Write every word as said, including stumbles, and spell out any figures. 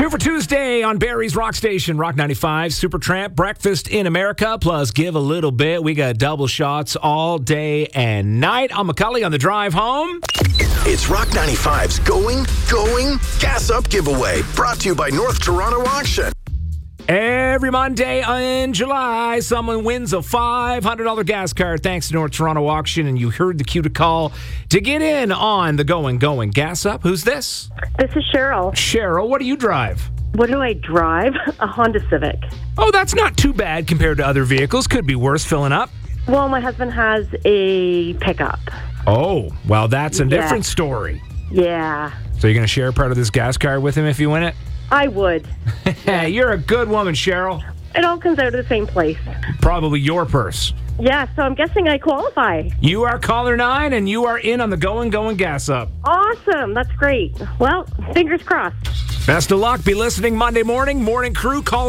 Two for Tuesday on Barry's Rock Station, Rock ninety-five, Supertramp, Breakfast in America, plus Give a Little Bit. We got double shots all day and night. I'm McCully on the drive home. It's Rock ninety-five's Going, Going, Gas Up giveaway, brought to you by North Toronto Auction. Every Monday in July, someone wins a five hundred dollars gas card thanks to North Toronto Auction, and you heard the cue to call to get in on the Going, Going, Gas Up. Who's this? This is Cheryl. Cheryl, what do you drive? What do I drive? A Honda Civic. Oh, that's not too bad compared to other vehicles. Could be worse filling up. Well, my husband has a pickup. Oh, well, that's a Yeah. different story. Yeah, So you're going to share part of this gas card with him if you win it? I would. Hey, you're a good woman, Cheryl. It all comes out of the same place. Probably your purse. Yeah, so I'm guessing I qualify. You are caller nine, and you are in on the Going, Going, Gas Up. Awesome. That's great. Well, fingers crossed. Best of luck. Be listening Monday morning. Morning crew, call